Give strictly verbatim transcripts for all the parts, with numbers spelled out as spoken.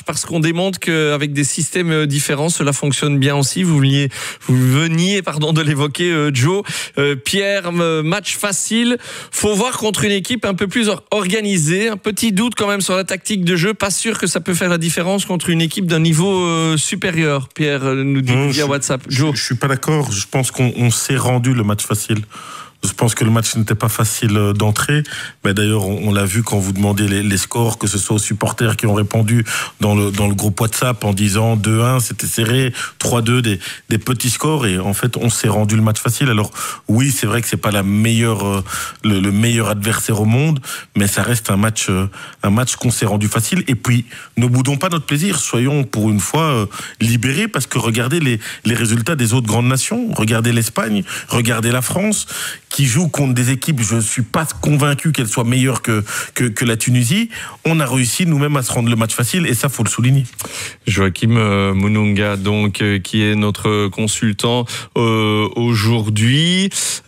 parce qu'on démontre qu'avec des systèmes différents, cela fonctionne bien aussi. Vous veniez, vous veniez pardon, de l'évoquer, euh, Joe. Euh, Pierre, euh, match facile. Faut voir contre une équipe un peu plus organisée. Un petit doute quand même sur la tactique de jeu. Pas sûr que ça peut faire la différence contre une équipe d'un niveau euh, supérieur. Pierre euh, nous dit non, via je, WhatsApp. Je, Joe. je suis pas d'accord. Je pense qu'on on s'est rendu le match facile. Je pense que le match n'était pas facile d'entrée, mais d'ailleurs on, on l'a vu quand vous demandez les, les scores, que ce soit aux supporters qui ont répondu dans le dans le groupe WhatsApp en disant deux un, c'était serré, trois deux, des des petits scores, et en fait on s'est rendu le match facile. Alors oui, c'est vrai que c'est pas la meilleure euh, le, le meilleur adversaire au monde, mais ça reste un match euh, un match qu'on s'est rendu facile. Et puis ne boudons pas notre plaisir, soyons pour une fois euh, libérés, parce que regardez les les résultats des autres grandes nations, regardez l'Espagne, regardez la France, qui joue contre des équipes, je ne suis pas convaincu qu'elles soient meilleures que, que, que la Tunisie. On a réussi nous-mêmes à se rendre le match facile, et ça, faut le souligner. Joachim euh, Mununga, donc, euh, qui est notre consultant euh, aujourd'hui.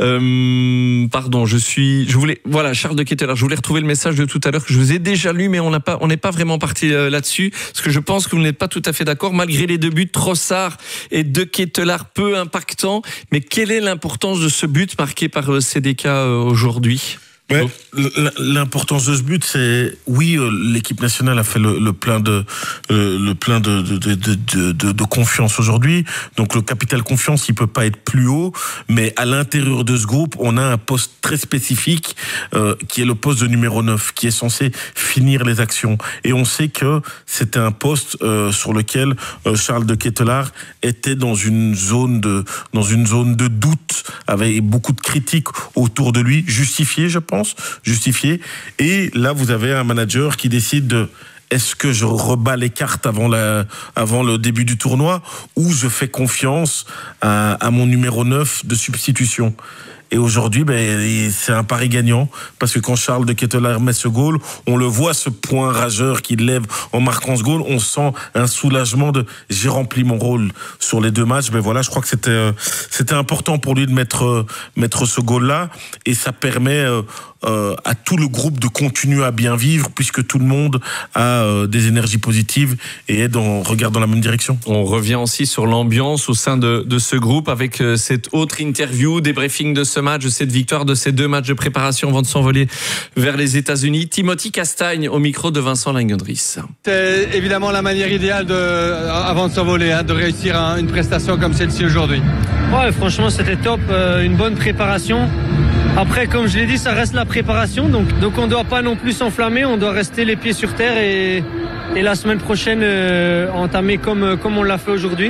Euh, pardon, je suis... Je voulais... Voilà, Charles de Ketelaere, je voulais retrouver le message de tout à l'heure que je vous ai déjà lu, mais on n'a pas, on n'est pas vraiment parti euh, là-dessus, parce que je pense que vous n'êtes pas tout à fait d'accord. Malgré les deux buts, Trossard et de Ketelaere, peu impactants, mais quelle est l'importance de ce but marqué par euh, C D K euh, aujourd'hui? Ouais, l'importance de ce but, c'est oui, l'équipe nationale a fait le, le plein de le plein de de, de, de, de de confiance aujourd'hui. Donc le capital confiance, il peut pas être plus haut, mais à l'intérieur de ce groupe, on a un poste très spécifique euh, qui est le poste de numéro neuf, qui est censé finir les actions. Et on sait que c'était un poste euh, sur lequel euh, Charles de Ketelaere était dans une zone de dans une zone de doute, avec beaucoup de critiques autour de lui, justifiées, je pense. Justifié. Et là, vous avez un manager qui décide de: est-ce que je rebats les cartes avant, la, avant le début du tournoi, ou je fais confiance à, à mon numéro neuf de substitution? Et aujourd'hui, ben, c'est un pari gagnant, parce que quand Charles de Ketelaere met ce goal, on le voit, ce point rageur qu'il lève en marquant ce goal, on sent un soulagement de « j'ai rempli mon rôle sur les deux matchs ». Ben voilà, je crois que c'était c'était important pour lui de mettre mettre ce goal-là, et ça permet euh, euh, à tout le groupe de continuer à bien vivre, puisque tout le monde a euh, des énergies positives et est dans, regarde dans la même direction. On revient aussi sur l'ambiance au sein de, de ce groupe, avec euh, cette autre interview, des briefings de ce match, de cette victoire, de ces deux matchs de préparation avant de s'envoler vers les États-Unis. Timothy Castagne au micro de Vincent Langendries. C'est évidemment la manière idéale de, avant de s'envoler, hein, de réussir un, une prestation comme celle-ci aujourd'hui. Ouais, franchement c'était top, euh, une bonne préparation. Après, comme je l'ai dit, ça reste la préparation, donc, donc on ne doit pas non plus s'enflammer, on doit rester les pieds sur terre, et, et la semaine prochaine euh, entamer comme, comme on l'a fait aujourd'hui.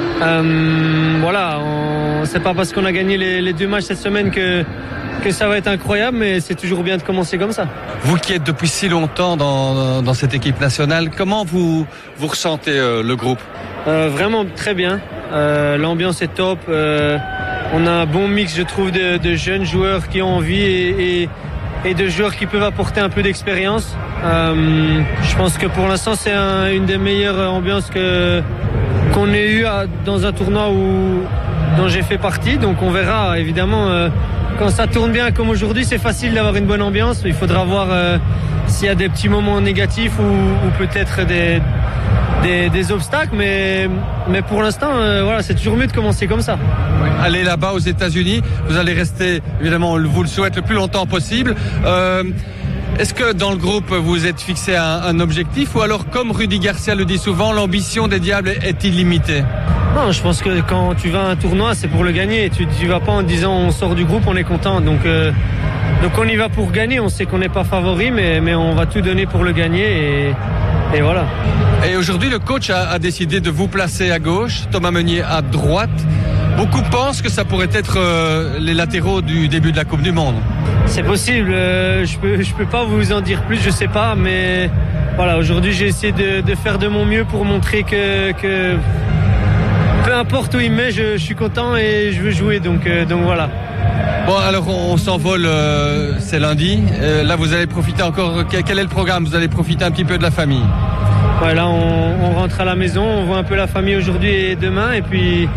Euh, voilà, on, c'est pas parce qu'on a gagné les, les deux matchs cette semaine que, que ça va être incroyable, mais c'est toujours bien de commencer comme ça. Vous qui êtes depuis si longtemps dans, dans cette équipe nationale, comment vous, vous ressentez euh, le groupe? euh, Vraiment très bien, euh, l'ambiance est top, euh, on a un bon mix, je trouve, de, de jeunes joueurs qui ont envie, et, et, et de joueurs qui peuvent apporter un peu d'expérience. Euh, je pense que pour l'instant c'est un, une des meilleures ambiances que, qu'on ait eu à, dans un tournoi où, dont j'ai fait partie, donc on verra. Évidemment, euh, quand ça tourne bien comme aujourd'hui, c'est facile d'avoir une bonne ambiance. Il faudra voir euh, s'il y a des petits moments négatifs, ou, ou peut-être des, des, des obstacles, mais, mais pour l'instant, euh, voilà, c'est toujours mieux de commencer comme ça. Oui. Allez là-bas aux États-Unis, vous allez rester, évidemment, on vous le souhaite, le plus longtemps possible. Euh, Est-ce que dans le groupe, vous êtes fixé un, un objectif, ou alors, comme Rudy Garcia le dit souvent, l'ambition des Diables est illimitée? Non, je pense que quand tu vas à un tournoi, c'est pour le gagner. Tu ne vas pas en disant on sort du groupe, on est content. Donc, euh, donc on y va pour gagner. On sait qu'on n'est pas favori, mais, mais on va tout donner pour le gagner. Et, et voilà. Et aujourd'hui, le coach a, a décidé de vous placer à gauche, Thomas Meunier à droite. Beaucoup pensent que ça pourrait être euh, les latéraux du début de la Coupe du Monde. C'est possible. Euh, je peux, je peux pas vous en dire plus, je sais pas. Mais voilà, aujourd'hui, j'ai essayé de, de faire de mon mieux pour montrer que, que peu importe où il met, je, je suis content et je veux jouer. Donc, euh, donc voilà. Bon, alors on, on s'envole, euh, c'est lundi. Euh, là, vous allez profiter encore. Quel, quel est le programme? Vous allez profiter un petit peu de la famille? Ouais, là, on, on rentre à la maison, on voit un peu la famille aujourd'hui et demain, et puis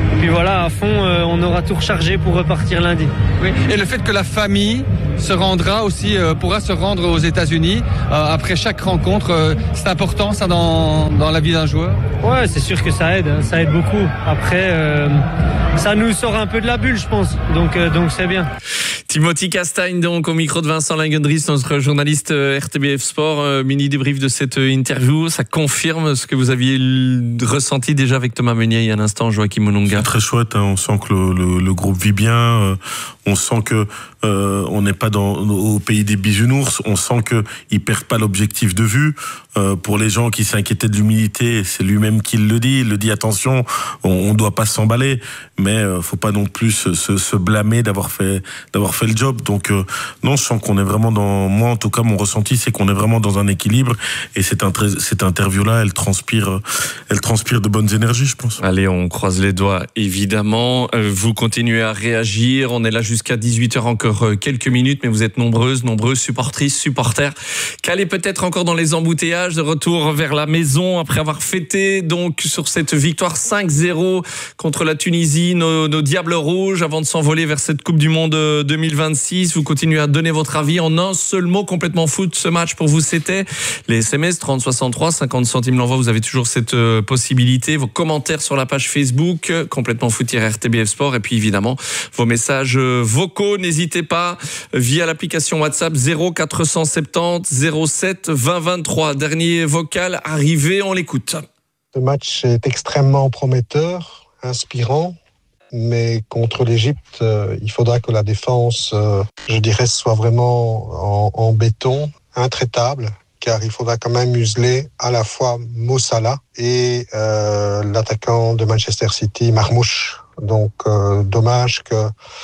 puis voilà, à fond, euh, on aura tout rechargé pour repartir lundi. Oui. Et le fait que la famille se rendra aussi, euh, pourra se rendre aux États-Unis euh, après chaque rencontre, euh, c'est important ça dans, dans la vie d'un joueur? Ouais, c'est sûr que ça aide, hein, ça aide beaucoup. Après, euh, ça nous sort un peu de la bulle, je pense, donc euh, donc c'est bien. Timothy Castagne, donc au micro de Vincent Langendries, notre journaliste R T B F Sport. Euh, mini débrief de cette interview, ça confirme ce que vous aviez ressenti déjà avec Thomas Meunier il y a un instant, Joachim Mononga. C'est très chouette, hein, on sent que le, le, le groupe vit bien, euh, on sent que euh, on n'est pas dans, au pays des bisounours, on sent que ils perdent pas l'objectif de vue. Euh, pour les gens qui s'inquiétaient de l'humilité, c'est lui-même qui le dit. Il le dit, attention, on, on doit pas s'emballer, mais euh, faut pas non plus se, se, se blâmer d'avoir fait d'avoir fait le job. Donc euh, non, je sens qu'on est vraiment dans, moi en tout cas, mon ressenti, c'est qu'on est vraiment dans un équilibre. Et cette, cette interview-là, elle transpire, elle transpire de bonnes énergies, je pense. Allez, on croise les doigts, évidemment. Euh, vous continuez à réagir. On est là jusqu'à dix-huit heures, encore quelques minutes, mais vous êtes nombreuses, nombreux supportrices, supporters. Calés peut-être encore dans les embouteillages, de retour vers la maison après avoir fêté donc sur cette victoire cinq zéro contre la Tunisie, nos, nos Diables Rouges, avant de s'envoler vers cette Coupe du Monde deux mille vingt-six. Vous continuez à donner votre avis en un seul mot, complètement foot. Ce match pour vous, c'était les S M S trente soixante-trois, cinquante centimes l'envoi. Vous avez toujours cette euh, possibilité. Vos commentaires sur la page Facebook, complètement foot-R T B F Sport, et puis évidemment vos messages euh, vocaux. N'hésitez pas via l'application WhatsApp zéro quatre cent soixante-dix zéro sept vingt vingt-trois. Dernier vocal arrivé, on l'écoute. Le match est extrêmement prometteur, inspirant, mais contre l'Égypte, euh, il faudra que la défense, euh, je dirais, soit vraiment en, en béton, intraitable, car il faudra quand même museler à la fois Mo Salah et euh, l'attaquant de Manchester City, Marmoush. Donc, euh, dommage que,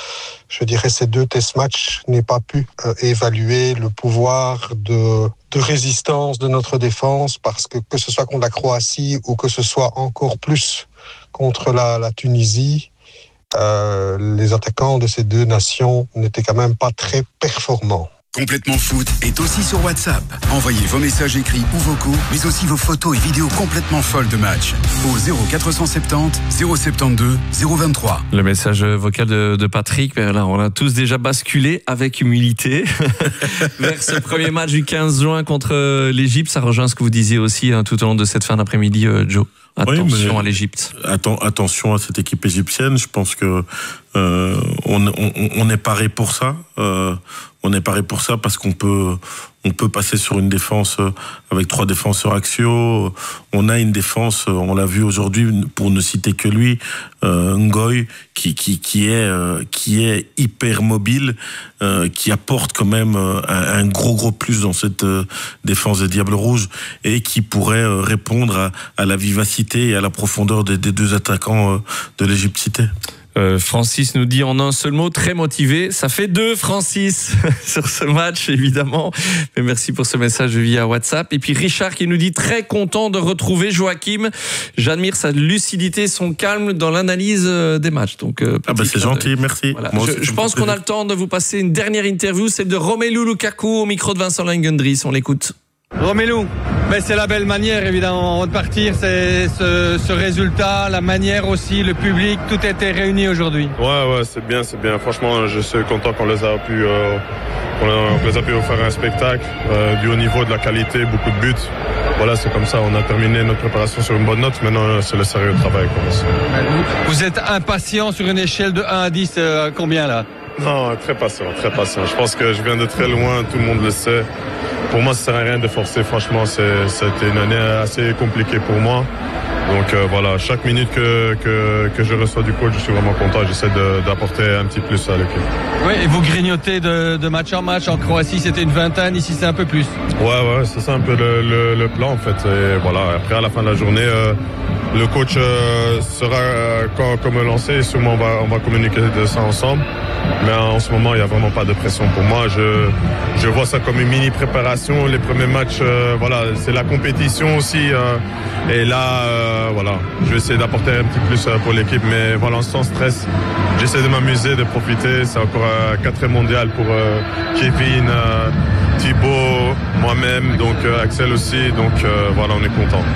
je dirais, ces deux test matchs n'aient pas pu euh, évaluer le pouvoir de, de résistance de notre défense, parce que que ce soit contre la Croatie ou que ce soit encore plus contre la, la Tunisie, euh, les attaquants de ces deux nations n'étaient quand même pas très performants. Complètement foot est aussi sur WhatsApp. Envoyez vos messages écrits ou vocaux, mais aussi vos photos et vidéos complètement folles de match au zéro quatre cent soixante-dix zéro soixante-douze zéro vingt-trois. Le message vocal de, de Patrick, ben là, on a tous déjà basculé avec humilité vers ce premier match du quinze juin contre l'Égypte. Ça rejoint ce que vous disiez aussi hein, tout au long de cette fin d'après-midi, euh, Joe. Attention oui, à l'Égypte. Atten, attention à cette équipe égyptienne. Je pense que euh, on, on, on est paré pour ça. Euh, on est paré pour ça parce qu'on peut, on peut passer sur une défense avec trois défenseurs axiaux. On a une défense, on l'a vu aujourd'hui, pour ne citer que lui, euh, Ngoy, qui, qui, qui est, euh, qui est hyper mobile, euh, qui apporte quand même un, un gros gros plus dans cette euh, défense des Diables Rouges et qui pourrait euh, répondre à, à la vivacité et à la profondeur des, des deux attaquants euh, de l'Égypte citée. Euh, Francis nous dit en un seul mot, très motivé. Ça fait deux, Francis, sur ce match, évidemment. Mais merci pour ce message via WhatsApp. Et puis Richard qui nous dit très content de retrouver Joachim. J'admire sa lucidité, son calme dans l'analyse des matchs. Donc, euh, ah bah c'est gentil, de... merci. Voilà. Moi, je, je pense qu'on a le temps de vous passer une dernière interview, celle de Romelu Lukaku au micro de Vincent Langendries. On l'écoute. Romelu, mais c'est la belle manière évidemment de partir, c'est ce, ce résultat, la manière aussi, le public, tout était réuni aujourd'hui. Ouais, ouais, c'est bien, c'est bien. Franchement, je suis content qu'on les a pu, euh, qu'on les a pu offrir un spectacle euh, du haut niveau, de la qualité, beaucoup de buts. Voilà, c'est comme ça. On a terminé notre préparation sur une bonne note. Maintenant, c'est le sérieux travail qu'on commence. Vous êtes impatient sur une échelle de un à dix, euh, combien là? Non, très patient, très patient. Je pense que je viens de très loin, tout le monde le sait. Pour moi, ça sert à rien de forcer. Franchement, c'est, c'était une année assez compliquée pour moi. Donc euh, voilà, chaque minute que, que, que je reçois du coach, je suis vraiment content. J'essaie de, d'apporter un petit plus à l'équipe. Oui, et vous grignotez de, de match en match. En Croatie, c'était une vingtaine. Ici, c'est un peu plus. Ouais, ouais, c'est ça un peu le, le, le plan en fait. Et voilà, après, à la fin de la journée, euh, le coach euh, sera euh, quand, comme lancé. Sûrement, on va, on va communiquer de ça ensemble. Mais en ce moment, il n'y a vraiment pas de pression pour moi. Je, je vois ça comme une mini préparation. Les premiers matchs, euh, voilà, c'est la compétition aussi. Euh, et là, euh, voilà, je vais essayer d'apporter un petit plus pour l'équipe. Mais voilà, sans stress, j'essaie de m'amuser, de profiter. C'est encore un quatrième mondial pour euh, Kevin, euh, Thibaut, moi-même, donc euh, Axel aussi. Donc euh, voilà, on est content.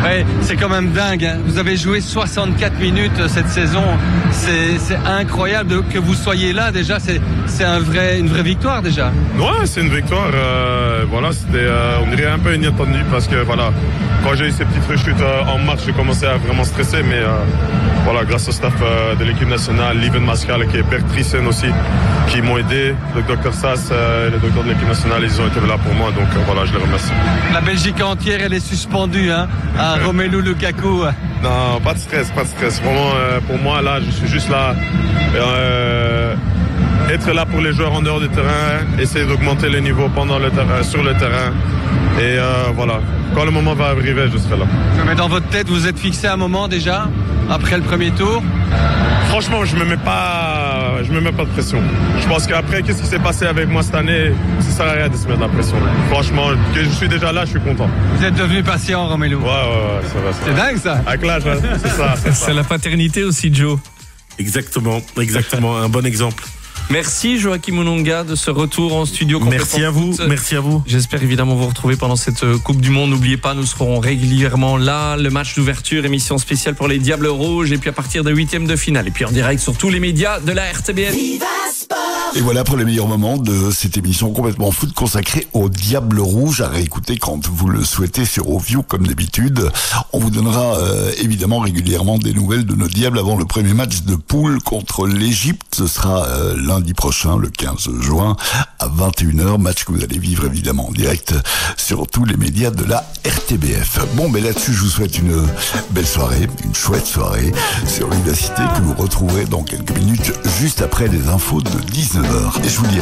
Ouais, c'est quand même dingue, hein. Vous avez joué soixante-quatre minutes cette saison. C'est, c'est incroyable de, que vous soyez là déjà. C'est, c'est un vrai, une vraie victoire déjà. Ouais, c'est une victoire. Euh, voilà, c'était, euh, on dirait un peu inattendu parce que voilà, quand j'ai eu ces petites rechutes euh, en marche, j'ai commencé à vraiment stresser. Mais euh, voilà, grâce au staff euh, de l'équipe nationale, Lieven Mascal et Bert Thriesen aussi, qui m'ont aidé. Le docteur Sass, euh, les docteurs de l'équipe nationale, ils ont été là pour moi. Donc euh, voilà, je les remercie. La Belgique entière, elle est suspendue, hein, à ouais. Romelu Lukaku. Non, pas de stress, pas de stress. Vraiment, euh, pour moi, là, je suis juste là. Euh, être là pour les joueurs en dehors du terrain, essayer d'augmenter le niveau pendant le terrain, sur le terrain. Et euh, voilà, quand le moment va arriver, je serai là. Mais dans votre tête, vous êtes fixé un moment déjà, après le premier tour? Franchement, je me mets pas, je me mets pas de pression. Je pense qu'après, qu'est-ce qui s'est passé avec moi cette année, ça sert à rien de se mettre de la pression. Franchement, que je suis déjà là, je suis content. Vous êtes devenu patient, Romelu. Ouais, ouais, ouais, ça va. Ça c'est va. dingue ça. Avec l'âge, hein, c'est ça. C'est, ça. C'est la paternité aussi, Joe. Exactement, exactement, un bon exemple. Merci Joachim Ononga de ce retour en studio. Merci à vous, merci à vous. J'espère évidemment vous retrouver pendant cette Coupe du Monde. N'oubliez pas, nous serons régulièrement là. Le match d'ouverture, émission spéciale pour les Diables Rouges. Et puis à partir de huitième de finale. Et puis en direct sur tous les médias de la R T B F. Et voilà pour les meilleurs moments de cette émission complètement foot consacrée aux Diables Rouges à réécouter quand vous le souhaitez sur Ovio comme d'habitude. On vous donnera euh, évidemment régulièrement des nouvelles de nos Diables avant le premier match de poule contre l'Égypte. Ce sera euh, lundi prochain, le quinze juin à vingt et une heures. Match que vous allez vivre évidemment en direct sur tous les médias de la R T B F. Bon, mais là-dessus, je vous souhaite une belle soirée, une chouette soirée sur Vivacité que vous retrouverez dans quelques minutes juste après les infos de dix-neuf heures. Et je vous dis